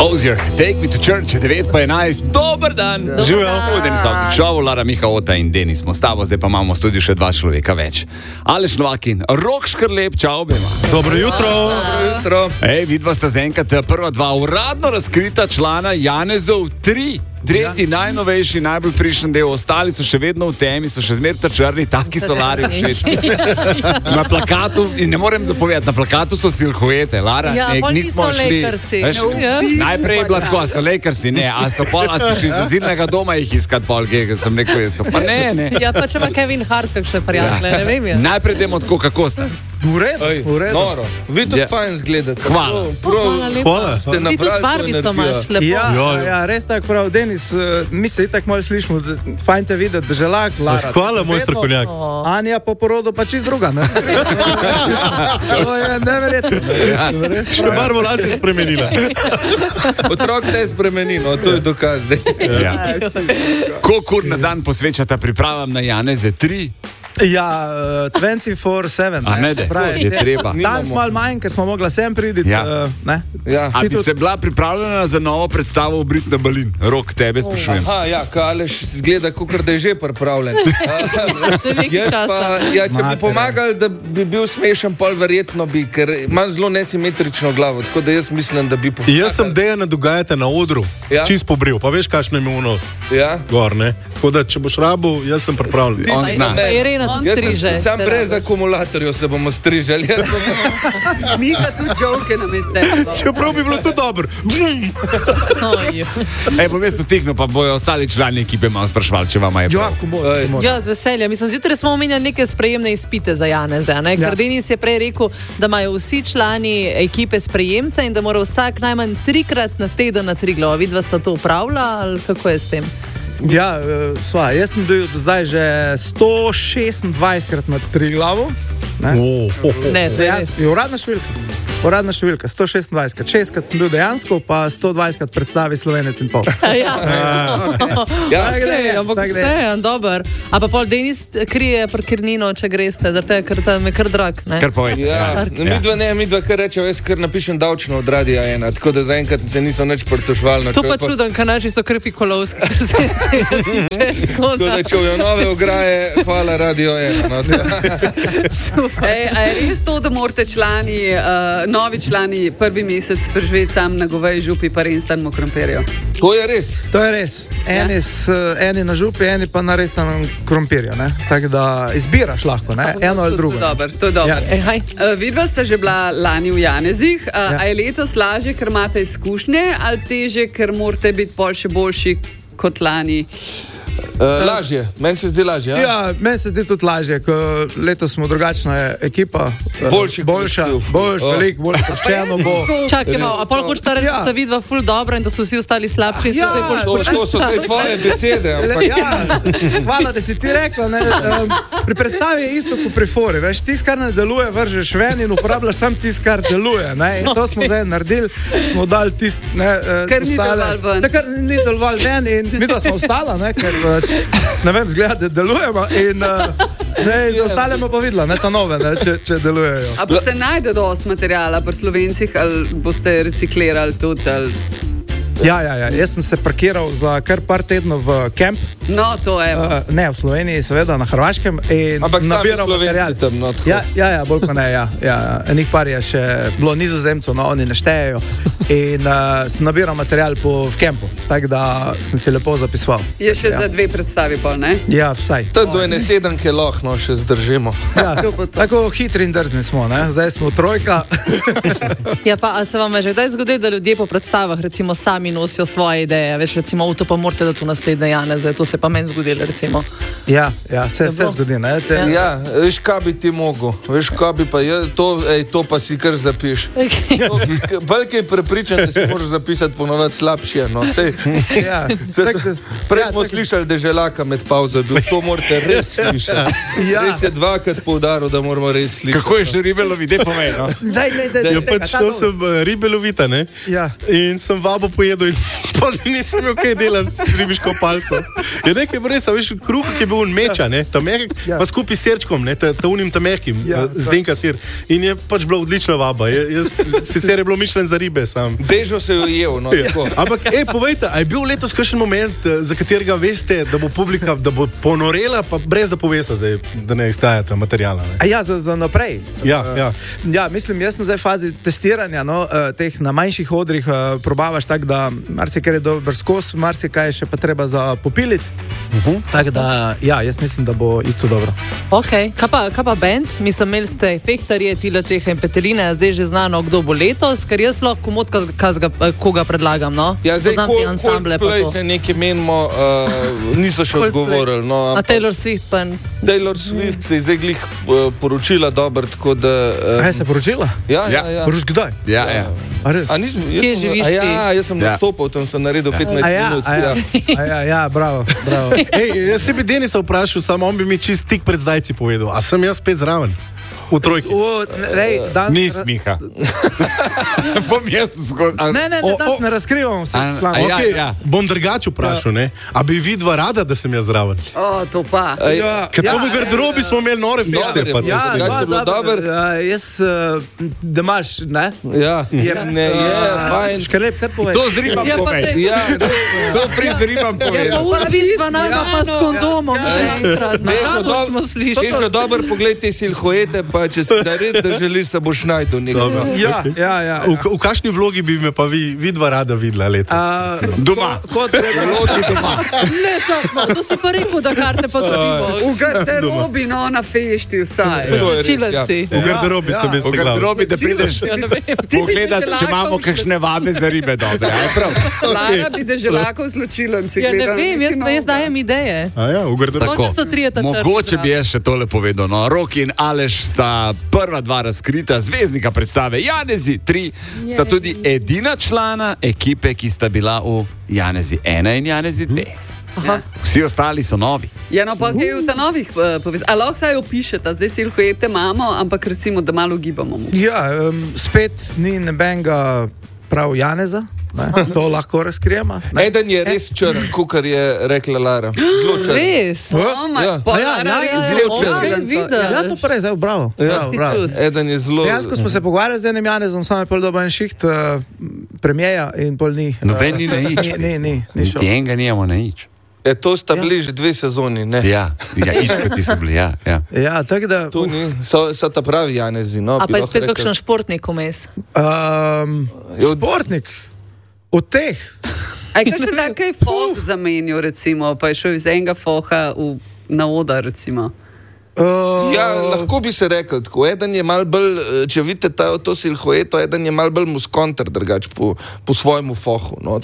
Hozier, Take Me to Church, 9:11, dober dan. Živijo, Denis Avtičov, Lara Mihaota in Denis smo s tabo, zdaj pa imamo v studiu še dva človeka več. Aleš Novakin, Rok Škrlep, čau obema. Dobro jutro. Dobro jutro. Ej, vidva sta zaenkrat prva dva uradno razkrita člana Janezov 3. Tretji, najnovejši, najbolj frišen del, ostali so še vedno v temi, so še zmeraj črni, taki so Lari všeč. Na plakatu, in ne morem dopovedati, na plakatu so silhuete, Lara, nismo šli. Najprej je bila tako, so Lakersi, ne, a so šli z zidnega doma jih iskat polge, sem rekel, to pa ne. Ja, pa če ima Kevin Hart kakšne prijatelje, ne vem je. Najprej demo tako, kako ste. V redu. Noro. Vi tudi fajn zgledate. Hvala. Hvala. Ste Ti tudi napravili barvico imaš, lepo. Ja, res tako prav, Denis, mi se itak malo slišimo, fajn te videti, Deželak, Lara. Hvala, moj strokovnjak. Anja po porodu pa čist druga, ne? To je neverjetno. Še barvo las je spremenila. Otrok ne spremeni, no, to je dokaz. Koliko ur na dan posvečata pripravam na Janeze 3? Ja, 24/7. A ne, je treba. Danes malo manj, ker smo mogla sem priditi. Ja. A bi se bila pripravljena za novo predstavo Obrit na balin? Rok, tebe sprašujem. Aha, ja, Aleš zgleda, kakor da je že pripravljen. Jaz pa, ja, če bi pomagal, da bi bil smešen, pol verjetno bi, ker imam zelo nesimetrično glavo, tako da jaz mislim, da bi pomagal. Jaz sem Dejana dogajate na odru, čist pobril, pa veš, kakšno je imuno gor, ne? Tako da, če boš rabil, jaz sem pripravljen. On zna. Sam brez akumulatorjev se bomo strižali. Mi ga tudi žovke namestemo. Čeprav bi bilo to dobro. Bom jaz utihnil, pa bojo ostali člani ekipe malo sprašvali, če vama je prav. Ja, z veseljem. Mislim, zjutraj smo omenjali neke sprejemne izpite za Janeza. Ker Denis je prej rekel, da imajo vsi člani ekipe sprejemca in da mora vsak najmanj 3-krat na teden na Triglav. Vidva sta to upravila ali kako je s tem? Ja, jaz sem bil do zdaj že 126-krat na Triglavu. Ne, to je res. Je uradna številka, 126-krat. 6-krat sem bil dejansko, pa 120-krat predstavi Slovenec in pol. Ampak vse je, dober. A pa pol Denis krije parkirnino, če greste, zaradi ker tam je kar drag, ne? Kar povedi. Midva kar reče, veš, kar napišem davčno od Radia 1, tako da zaenkrat se niso nič pritožvali. To pa čudem, kaj naši so krpi kolovski. Tako da čujo nove ograje, hvala Radio 1. A je res to, da morate člani, novi člani prvi mesec preživeti sam na goveji župi pa renstanemu krompirju? To je res. Eni na župi, eni pa na renstanem krompirju, ne? Tako da izbiraš lahko, ne? Eno ali drugo. To je dobro. Vidva sta že bila lani v Janezih. A je letos lažje, ker imate izkušnje, ali teže, ker morate biti pol še boljši kot lani? Lažje, meni se zdi lažje. Ja, meni se zdi tudi lažje, ker letos smo drugačna ekipa. Boljša, veliko bolj sproščeno bo. Čakaj malo, a pol hočete reči, da sta vidva ful dobra in da so vsi ostali slabši? To so te tvoje besede. Hvala, da si ti rekla. Pri predstavi je isto kot pri fori. Veš, tis, kar ne deluje, vržeš ven in uporabljaš sam tis, kar deluje. In to smo zdaj naredili, smo dali tist, kar ni deloval ven. Kar ni deloval ven in mi da smo ostala, ker ne vem, zgleda, da delujemo in za ostale pa videla, ne ta nove, če delujejo. A pa se najde dosti materijala pri Slovencih, ali boste reciklirali tudi? Ja, jaz sem se parkiral za kar par tednov v kemp. No, to je. Ne, v Sloveniji, seveda, na Hrvaškem. Ampak sami Slovenci tam, no, tako. Ja, bolj kot ne, ja. Enih par je še bilo Nizozemcev, no, oni ne štejejo. In sem nabiral material v kempu, tako da sem si lepo zapisoval. Je še za 2 predstavi pol, ne? Ja, vsaj. To je do ene 7 kiloh, no, še zdržimo. Ja, tako hitri in drzni smo, ne? Zdaj smo trojka. Ja, pa a se vam je že kdaj zgodilo, da ljudje po predstavah, recimo, sami nosijo svoje ideje, veš, recimo, to pa morate dati v naslednje Janeze, to se pa meni zgodilo, recimo. Ja, se zgodi, ne? Ja, veš, kaj bi ti mogel, veš, kaj bi pa, to pa si kar zapiš. Velikej prepričan, da si moraš zapisati ponovati slabše, no. Prej smo slišali Deželaka med pauzo, to morate res slišati. Res je 2-krat poudaril, da moramo res slišati. Kako je že ribe lovite, povej, no? Ja, pač to sem ribe lovita, ne? Ja. In sem vabo pojedel in pa nisem imel kaj delati z ribiško palco. Je nekaj res, veš, kruh, ki je bil meča, ne, ta mehek, pa skupaj s sirčkom, ne, ta unim ta mehkim, zdenka sir. In je pač bila odlična vaba. Sicer je bilo mišljen za ribe sam. Dežo se je ujel, no, tako. Ampak, povejte, a je bil letos kakšen moment, za katerega veste, da bo publika, da bo ponorela, pa brez da poveste zdaj, da ne izstajata materijala, ne? Ja, za naprej. Ja. Ja, mislim, jaz sem zdaj v fazi testiranja, no, teh na manjših odrih probavaš tako, da marsikaj je dober skos, marsikaj še pa treba za popiliti. Tako da, ja, jaz mislim, da bo isto dobro. Ok, kaj pa band? Mislim, imeli ste Fehtarje, Tila Čeha in Petelina, zdaj že znano, kdo bo letos, ker jaz lahko komod koga predlagam, no? Ja, zdaj Coldplay se nekaj menimo, niso še odgovorili, no. A Taylor Swift pa... Taylor Swift se je zdaj glih poročila dobro, tako da... Kaj se je poročila? Ja. Kdaj? Ja. A nisem, Kje živiš ti? jaz sem nastopil, tam sem naredil 15 minut. Ja, bravo. Jaz se bi Denisa vprašal, samo on bi mi čist tik pred zdajci povedal. A sem jaz spet zraven? V trojki. Nis, Miha. Bom jaz skozi. Ne razkrivamo vse člane. Bom drugače vprašal, ne? A bi vidva rada, da sem jaz zraven? To pa. Ker to v garderobi smo imeli nore fešte. Jaz, da imaš, ne? Ja. Ne, fajn. Škrlep, kar povej. To z ribam povej. Ja, to prid z ribam povej. Ja, pa vidva nama pa s kondomom. Težo dobro pogled te silhuete, pa če si da res, da želi, se boš najdel nekaj. Ja. V kakšni vlogi bi me pa vidva rada videla letos? Doma. Kot vlogi doma. Ne, čakma, to si pa rekel, da karte pa dobimo. V garderobi, no, na fešti vsaj. Posvečila si. V garderobi sem jaz V garderobi, da prideš pogledat, če imamo kakšne vabe za ribe dobre. Lara bi deželakov zločilanci. Ja, ne vem, jaz pa dajem ideje. V garderobi. Mogoče bi jaz še tole povedal. No, Roki in Aleš sta prva dva razkrita zvezdnika predstave Janezi 3, sta tudi edina člana ekipe, ki sta bila v Janezi 1 in Janezi 2. Vsi ostali so novi. Ja, no, pa kaj je v ta novih povezal? A lahko saj opišete, zdaj silhuete imamo, ampak recimo, da malo gibamo. Ja, spet ni nebenga prav Janeza. To lahko razkrijemo. Eden je res črn, kukar je rekla Lara. Zelo črn. Res? Ja, to pa res, bravo. Eden je zelo... Dejansko smo se pogovarjali z enim Janezom, sam je pol doben šiht premijeja in pol ni. Noben ni na ič. Niti enega nijamo na ič. To sta bili že 2 sezoni, ne? Ja, iškrati so bili, ja. Ja, tako da... To ni, so ta pravi Janezi, no. A pa je spet kakšen športnik vmes? Športnik? Od teh? A je kakšen takaj foh zamenil, recimo, pa je šel iz enega foha na odar, recimo? Ja, lahko bi se rekel tako. Eden je mal bolj, če vidite to silhueto, eden je mal bolj muskonter, drugač po svojemu fohu, no.